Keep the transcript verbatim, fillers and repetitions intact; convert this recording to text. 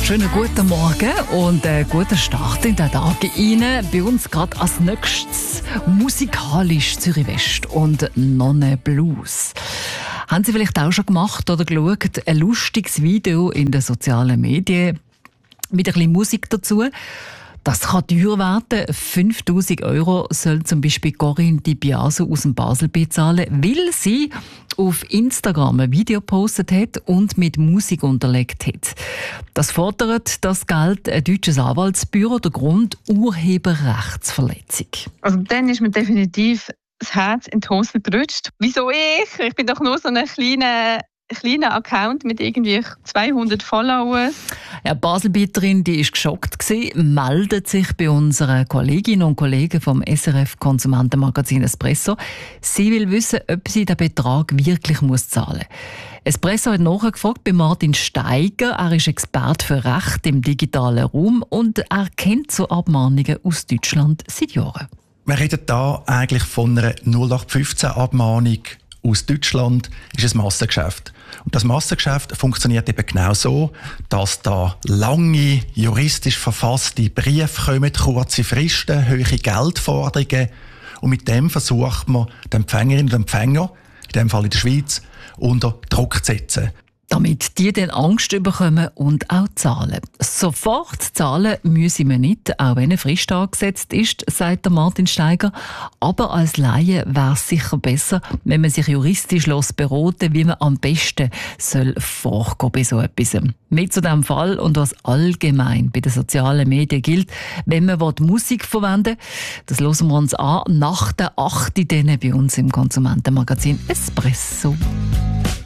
Schönen guten Morgen und einen guten Start in den Tag rein. Bei uns gerade als nächstes musikalisch Zürich West und Nonne Blues. Haben Sie vielleicht auch schon gemacht oder geschaut? Ein lustiges Video in den sozialen Medien mit ein bisschen Musik dazu. Das kann teuer werden. fünftausend Euro soll zum Beispiel Corinne Di Biaso aus dem Basel bezahlen, weil sie auf Instagram ein Video gepostet hat und mit Musik unterlegt hat. Das fordert das Geld ein deutsches Anwaltsbüro. Der Grund: Urheberrechtsverletzung. Also dann ist mir definitiv das Herz in die Hose gerutscht. Wieso ich? Ich bin doch nur so ein kleiner, kleiner Account mit irgendwie zweihundert Followers. Ja, die Baselbieterin, die ist geschockt gewesen, meldet sich bei unseren Kolleginnen und Kollegen vom S R F Konsumentenmagazin Espresso. Sie will wissen, ob sie den Betrag wirklich muss zahlen muss. Espresso hat nachgefragt bei Martin Steiger. Er ist Experte für Recht im digitalen Raum und er kennt so Abmahnungen aus Deutschland seit Jahren. Wir reden hier eigentlich von einer null acht fünfzehn Abmahnung aus Deutschland. Das ist ein Massengeschäft. Und das Massengeschäft funktioniert eben genau so, dass da lange, juristisch verfasste Briefe kommen, kurze Fristen, hohe Geldforderungen. Und mit dem versucht man, den Empfängerinnen und Empfänger, in diesem Fall in der Schweiz, unter Druck zu setzen. Damit die dann Angst bekommen und auch zahlen. Sofort zahlen müssen wir nicht, auch wenn eine Frist angesetzt ist, sagt der Martin Steiger. Aber als Laie wäre es sicher besser, wenn man sich juristisch beraten, wie man am besten soll vorgehen bei so etwas. Mit zu diesem Fall und was allgemein bei den sozialen Medien gilt, wenn man Musik verwenden will, das hören wir uns an nach der acht bei uns im Konsumentenmagazin Espresso.